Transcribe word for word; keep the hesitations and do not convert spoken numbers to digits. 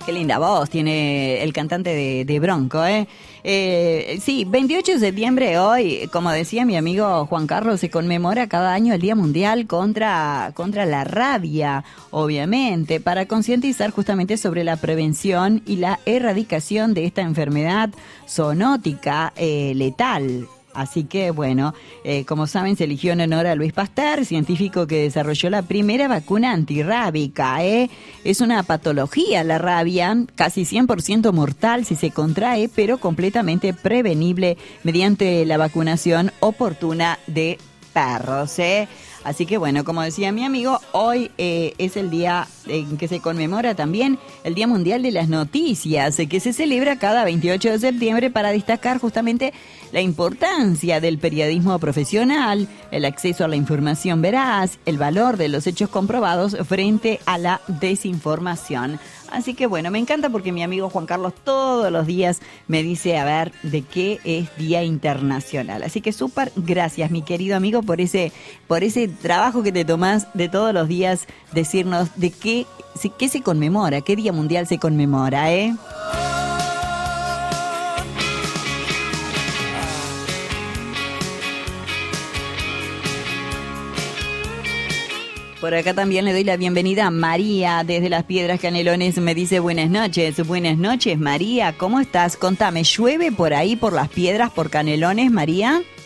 Qué linda voz tiene el cantante de, de Bronco, ¿eh? Eh, sí, veintiocho de septiembre hoy, como decía mi amigo Juan Carlos, se conmemora cada año el Día Mundial contra, contra la rabia, obviamente, para concientizar justamente sobre la prevención y la erradicación de esta enfermedad zoonótica eh, letal. Así que, bueno, eh, como saben, se eligió en honor a Luis Pasteur, científico que desarrolló la primera vacuna antirrábica, ¿eh? Es una patología la rabia, casi cien por ciento mortal si se contrae, pero completamente prevenible mediante la vacunación oportuna de perros, ¿eh? Así que bueno, como decía mi amigo, hoy eh, es el día en que se conmemora también el Día Mundial de las Noticias, eh, que se celebra cada veintiocho de septiembre para destacar justamente la importancia del periodismo profesional, el acceso a la información veraz, el valor de los hechos comprobados frente a la desinformación. Así que bueno, me encanta porque mi amigo Juan Carlos todos los días me dice a ver de qué es Día Internacional. Así que súper gracias, mi querido amigo, por ese, por ese trabajo que te tomás de todos los días decirnos de qué, qué se conmemora, qué Día Mundial se conmemora, ¿eh? Por acá también le doy la bienvenida a María desde Las Piedras Canelones. Me dice buenas noches. Buenas noches, María. ¿Cómo estás? Contame, ¿llueve por ahí, por Las Piedras, por Canelones, María?